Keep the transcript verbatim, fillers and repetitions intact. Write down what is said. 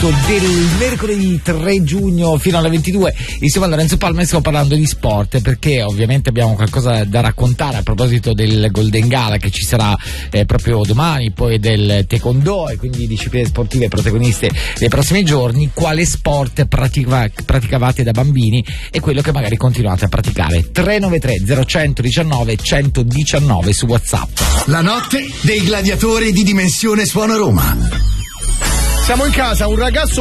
tutto del mercoledì tre giugno fino alle ventidue insieme a Lorenzo Palma e stiamo parlando di sport, perché ovviamente abbiamo qualcosa da raccontare a proposito del Golden Gala che ci sarà eh, proprio domani, poi del taekwondo e quindi discipline sportive protagoniste nei prossimi giorni. Quale sport pratica, praticavate da bambini e quello che magari continuate a praticare? tre nove tre zero uno uno nove uno uno nove su WhatsApp. La notte dei gladiatori di Dimensione Suono Roma. Siamo in casa, un ragazzo